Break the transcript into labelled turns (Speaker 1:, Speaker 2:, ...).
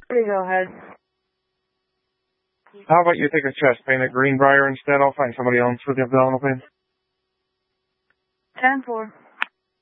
Speaker 1: Here you go, ahead.
Speaker 2: How about you take a chest paint at Greenbrier instead? I'll find somebody else with the abdominal pain.
Speaker 1: 10-4.